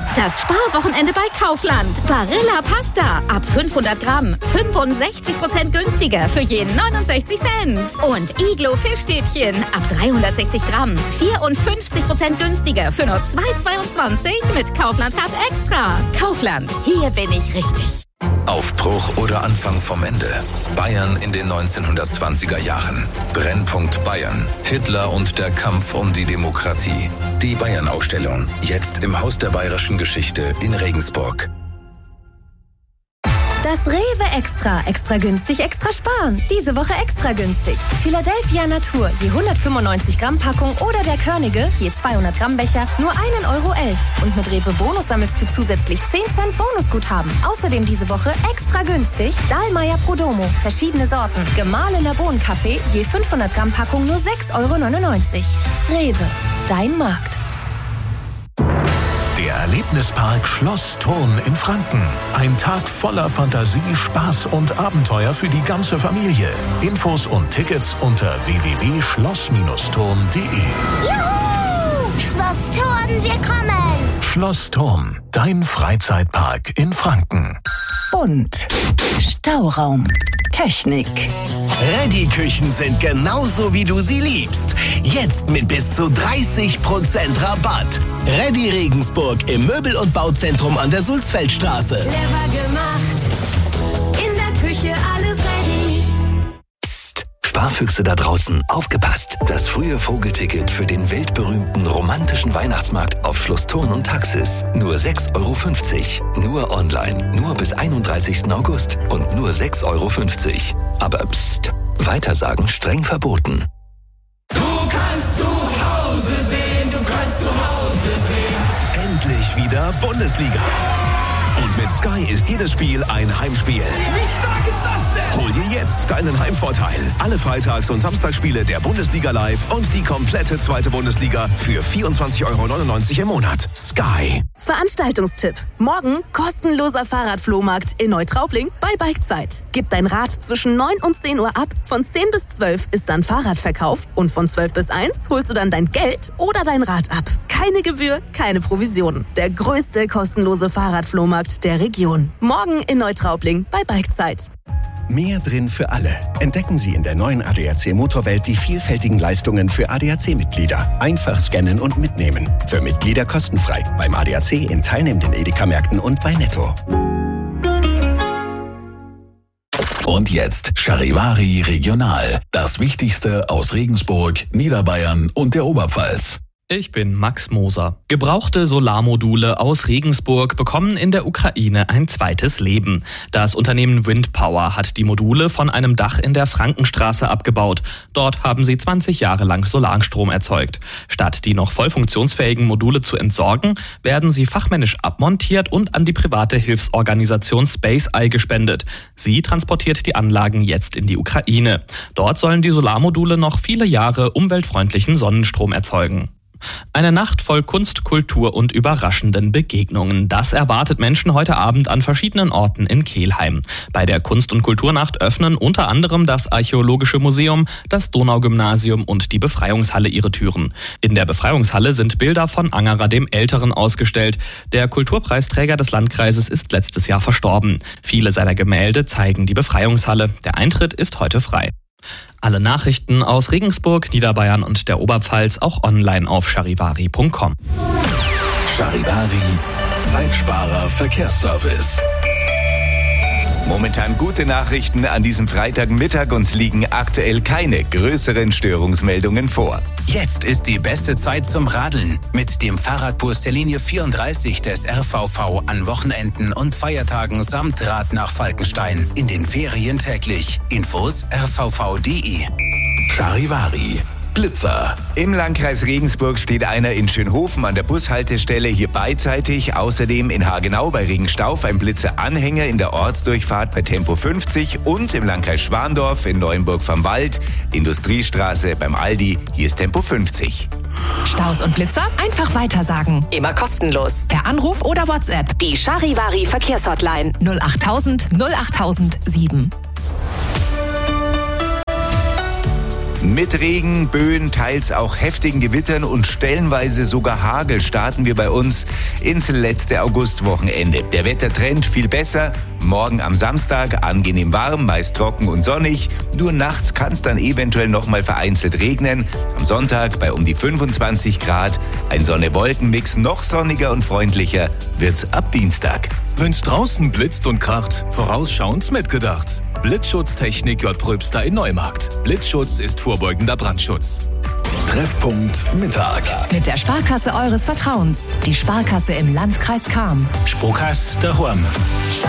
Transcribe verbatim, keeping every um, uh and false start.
Das Sparwochenende bei Kaufland. Barilla Pasta ab fünfhundert Gramm. fünfundsechzig Prozent günstiger für jeden neunundsechzig Cent. Und Iglo Fischstäbchen ab dreihundertsechzig Gramm. vierundfünfzig Prozent günstiger für nur zwei Euro zweiundzwanzig mit Kaufland Card Extra. Kaufland, hier bin ich richtig. Aufbruch oder Anfang vom Ende. Bayern in den neunzehnhundertzwanziger Jahren. Brennpunkt Bayern. Hitler und der Kampf um die Demokratie. Die Bayern-Ausstellung. Jetzt im Haus der bayerischen Geschichte in Regensburg. Das Rewe Extra. Extra günstig, extra sparen. Diese Woche extra günstig. Philadelphia Natur, je hundertfünfundneunzig Gramm Packung oder der Körnige, je zweihundert Gramm Becher, nur ein Euro elf. Und mit Rewe Bonus sammelst du zusätzlich zehn Cent Bonusguthaben. Außerdem diese Woche extra günstig Dahlmeier Prodomo, verschiedene Sorten. Gemahlener Bohnenkaffee, je fünfhundert Gramm Packung nur sechs Euro neunundneunzig. Rewe, dein Markt. Der Erlebnispark Schloss Thurn in Franken. Ein Tag voller Fantasie, Spaß und Abenteuer für die ganze Familie. Infos und Tickets unter w w w punkt schloss thurn punkt d e. Juhu! Schloss Thurn, wir kommen! Schloss Thurn, dein Freizeitpark in Franken. Und Stauraum. Technik. Reddy-Küchen sind genauso, wie du sie liebst. Jetzt mit bis zu dreißig Prozent Rabatt. Reddy Regensburg im Möbel- und Bauzentrum an der Sulzfeldstraße. Clever gemacht. In der Küche alles ready. Psst, Sparfüchse da draußen, aufgepasst. Das frühe Vogelticket für den weltberühmten romantischen Weihnachtsmarkt auf Schloss Thurn und Taxis. Nur sechs Euro fünfzig. Nur online. Nur bis einunddreißigsten August. Und nur sechs Euro fünfzig. Aber psst, weitersagen streng verboten. Du kannst zu Hause sehen, du kannst zu Hause sehen. Endlich wieder Bundesliga. Und mit Sky ist jedes Spiel ein Heimspiel. Wie stark ist das denn? Hol dir jetzt deinen Heimvorteil. Alle Freitags- und Samstagsspiele der Bundesliga live und die komplette zweite Bundesliga für vierundzwanzig Euro neunundneunzig im Monat. Sky. Veranstaltungstipp. Morgen kostenloser Fahrradflohmarkt in Neutraubling bei Bikezeit. Gib dein Rad zwischen neun und zehn Uhr ab. Von zehn bis zwölf ist dann Fahrradverkauf. Und von zwölf bis eins holst du dann dein Geld oder dein Rad ab. Keine Gebühr, keine Provision. Der größte kostenlose Fahrradflohmarkt der Region. Morgen in Neutraubling bei Bikezeit. Mehr drin für alle. Entdecken Sie in der neuen A D A C Motorwelt die vielfältigen Leistungen für A D A C-Mitglieder. Einfach scannen und mitnehmen. Für Mitglieder kostenfrei. Beim A D A C in teilnehmenden Edeka-Märkten und bei Netto. Und jetzt Charivari Regional. Das Wichtigste aus Regensburg, Niederbayern und der Oberpfalz. Ich bin Max Moser. Gebrauchte Solarmodule aus Regensburg bekommen in der Ukraine ein zweites Leben. Das Unternehmen Windpower hat die Module von einem Dach in der Frankenstraße abgebaut. Dort haben sie zwanzig Jahre lang Solarstrom erzeugt. Statt die noch voll funktionsfähigen Module zu entsorgen, werden sie fachmännisch abmontiert und an die private Hilfsorganisation Space-Eye gespendet. Sie transportiert die Anlagen jetzt in die Ukraine. Dort sollen die Solarmodule noch viele Jahre umweltfreundlichen Sonnenstrom erzeugen. Eine Nacht voll Kunst, Kultur und überraschenden Begegnungen. Das erwartet Menschen heute Abend an verschiedenen Orten in Kelheim. Bei der Kunst- und Kulturnacht öffnen unter anderem das Archäologische Museum, das Donaugymnasium und die Befreiungshalle ihre Türen. In der Befreiungshalle sind Bilder von Angerer dem Älteren ausgestellt. Der Kulturpreisträger des Landkreises ist letztes Jahr verstorben. Viele seiner Gemälde zeigen die Befreiungshalle. Der Eintritt ist heute frei. Alle Nachrichten aus Regensburg, Niederbayern und der Oberpfalz auch online auf charivari punkt com. Charivari, Zeitsparer Verkehrsservice. Momentan gute Nachrichten an diesem Freitagmittag. Uns liegen aktuell keine größeren Störungsmeldungen vor. Jetzt ist die beste Zeit zum Radeln. Mit dem Fahrradbus der Linie vierunddreißig des R V V an Wochenenden und Feiertagen samt Rad nach Falkenstein. In den Ferien täglich. Infos r v v punkt d e. Charivari. Blitzer. Im Landkreis Regensburg steht einer in Schönhofen an der Bushaltestelle hier beidseitig. Außerdem in Hagenau bei Regenstauf ein Blitzeranhänger in der Ortsdurchfahrt bei Tempo fünfzig und im Landkreis Schwandorf in Neuenburg vom Wald, Industriestraße beim Aldi, hier ist Tempo fünfzig. Staus und Blitzer einfach weitersagen. Immer kostenlos. Per Anruf oder WhatsApp. Die Charivari Verkehrshotline null achttausend null achttausend sieben. Mit Regen, Böen, teils auch heftigen Gewittern und stellenweise sogar Hagel starten wir bei uns ins letzte Augustwochenende. Der Wettertrend viel besser. Morgen am Samstag angenehm warm, meist trocken und sonnig. Nur nachts kann es dann eventuell noch mal vereinzelt regnen. Am Sonntag bei um die fünfundzwanzig Grad. Ein Sonne-Wolken-Mix, noch sonniger und freundlicher wird's ab Dienstag. Wenn's draußen blitzt und kracht, vorausschauend mitgedacht. Blitzschutztechnik J. Pröbster in Neumarkt. Blitzschutz ist vorbeugender Brandschutz. Treffpunkt Mittag. Mit der Sparkasse eures Vertrauens. Die Sparkasse im Landkreis Cham. Sparkasse daheim.